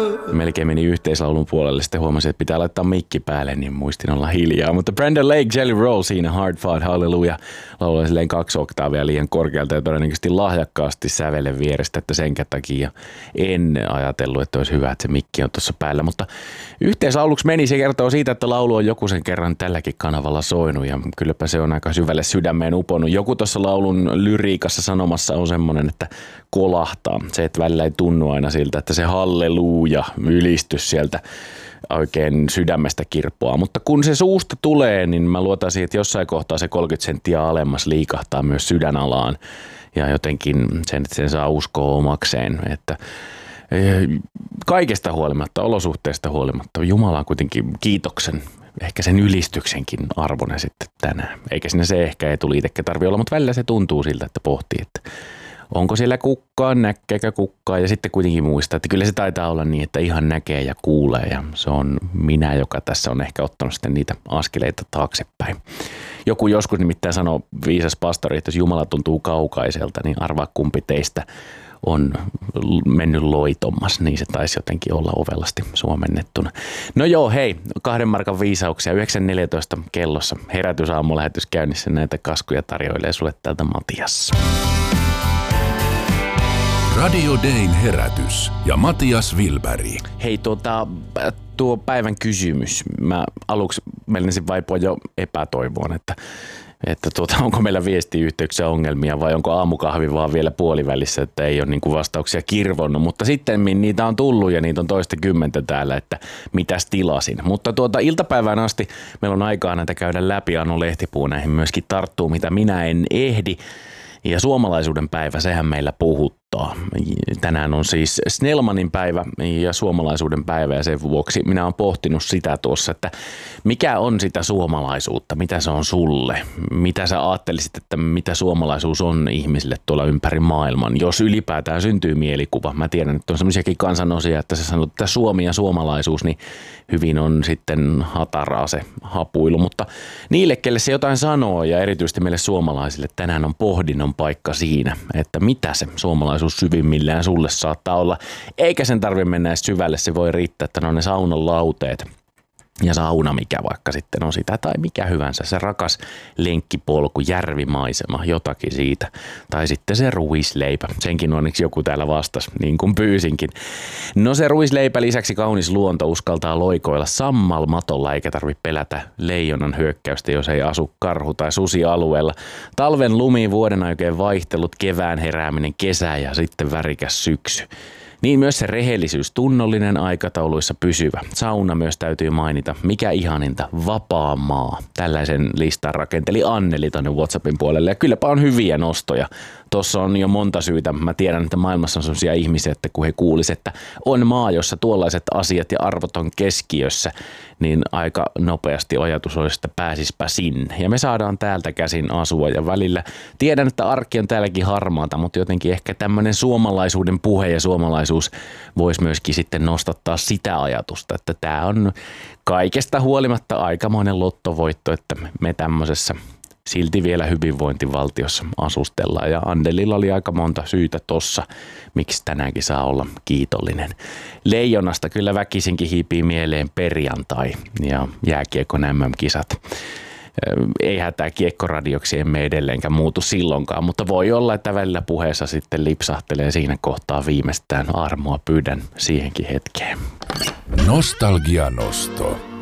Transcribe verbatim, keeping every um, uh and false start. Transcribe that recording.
Melkein meni yhteislaulun puolelle, sitten huomasin, että pitää laittaa mikki päälle, niin muistin olla hiljaa. Mutta Brandon Lake, Jelly Roll siinä, Hard Fought Hallelujah, laulaa silleen kaksi oktaavia liian korkealta ja todennäköisesti lahjakkaasti sävelen vierestä, että senkä takia en ajatellut, että olisi hyvä, että se mikki on tuossa päällä. Mutta yhteislauluksi meni, se kertoo siitä, että laulu on joku sen kerran tälläkin kanavalla soinut ja kylläpä se on aika syvälle sydämeen uponut. Joku tuossa laulun lyriikassa sanomassa on semmoinen, että kolahtaa. Se, että välillä ei tunnu aina siltä, että se halleluja ylistys sieltä oikein sydämestä kirppoaa. Mutta kun se suusta tulee, niin mä luotan siihen, että jossain kohtaa se kolmekymmentä senttiä alemmas liikahtaa myös sydänalaan ja jotenkin sen, että sen saa uskoa omakseen, että kaikesta huolimatta, olosuhteista huolimatta, Jumala on kuitenkin kiitoksen, ehkä sen ylistyksenkin arvoinen sitten tänään. Eikä sinne se ehkä ei tuli itsekään tarvitse olla, mutta välillä se tuntuu siltä, että pohtii, että onko siellä kukkaa, näkeekö kukkaa ja sitten kuitenkin muistaa, että kyllä se taitaa olla niin, että ihan näkee ja kuulee ja se on minä, joka tässä on ehkä ottanut sitten niitä askeleita taaksepäin. Joku joskus nimittäin sanoi, viisas pastori, että jos Jumala tuntuu kaukaiselta, niin arvaa kumpi teistä on mennyt loitommas, niin se taisi jotenkin olla ovelasti suomennettuna. No joo, hei, kahden markan viisauksia, yhdeksän neljätoista kellossa herätysaamulähetys käynnissä, näitä kaskuja tarjoilee sulle täältä Matias. Radio Dayn herätys ja Matias Wilberg. Hei, tuota, tuo päivän kysymys. Mä aluksi menisin vaipua jo epätoivoon, että, että tuota, onko meillä viestiyhteyksiä ongelmia vai onko aamukahvi vaan vielä puolivälissä, että ei ole niin kuin vastauksia kirvonnut. Mutta sitten niitä on tullut ja niitä on toista kymmentä täällä, että mitäs tilasin. Mutta tuota, iltapäivään asti meillä on aikaa näitä käydä läpi. Anu Lehtipuu näihin myöskin tarttuu, mitä minä en ehdi. Ja suomalaisuuden päivä, sehän meillä puhuttaa. Tänään on siis Snellmanin päivä ja suomalaisuuden päivä ja sen vuoksi minä olen pohtinut sitä tuossa, että mikä on sitä suomalaisuutta, mitä se on sulle, mitä sä ajattelisit, että mitä suomalaisuus on ihmisille tuolla ympäri maailman, jos ylipäätään syntyy mielikuva. Mä tiedän, että on semmoisiakin kansanosia, että sä sanot, että Suomi ja suomalaisuus, niin hyvin on sitten hataraa se hapuilu, mutta niille, kelle se jotain sanoo ja erityisesti meille suomalaisille, tänään on pohdinnon paikka siinä, että mitä se suomalaisuus syvimmillään sulle saattaa olla, eikä sen tarvitse mennä edes syvälle, se voi riittää, että ne on ne saunan lauteet ja sauna, mikä vaikka sitten on sitä tai mikä hyvänsä, se rakas lenkkipolku, järvimaisema, jotakin siitä. Tai sitten se ruisleipä, senkin onneksi joku täällä vastasi, niin kuin pyysinkin. No se ruisleipä lisäksi kaunis luonto uskaltaa loikoilla sammalmatolla, eikä tarvitse pelätä leijonan hyökkäystä, jos ei asu karhu tai susi alueella. Talven lumi, vuoden aikojen vaihtelut, kevään herääminen, kesä ja sitten värikäs syksy. Niin myös se rehellisyys, tunnollinen, aikatauluissa pysyvä. Sauna myös täytyy mainita. Mikä ihaninta, vapaa maa. Tällaisen listan rakenteli Anneli tonne WhatsAppin puolelle. Ja kylläpä on hyviä nostoja. Tuossa on jo monta syytä. Mä tiedän, että maailmassa on sellaisia ihmisiä, että kun he kuulisivat, että on maa, jossa tuollaiset asiat ja arvot on keskiössä, niin aika nopeasti ajatus olisi, että pääsispä sinne. Ja me saadaan täältä käsin asua ja välillä tiedän, että arki on täälläkin harmaata, mutta jotenkin ehkä tämmöinen suomalaisuuden puhe ja suomalaisuus voisi myöskin sitten nostattaa sitä ajatusta, että tämä on kaikesta huolimatta aikamoinen lottovoitto, että me tämmöisessä silti vielä hyvinvointivaltiossa asustellaan ja Andelilla oli aika monta syytä tossa, miksi tänäänkin saa olla kiitollinen. Leijonasta kyllä väkisinkin hiipii mieleen perjantai ja jääkiekon M M-kisat. Ei hätää, kiekkoradioksi emme edelleenkään muutu silloinkaan, mutta voi olla, että välillä puheessa sitten lipsahtelee siinä kohtaa viimeistään armoa, pyydän siihenkin hetkeen. Nostalgia nosto.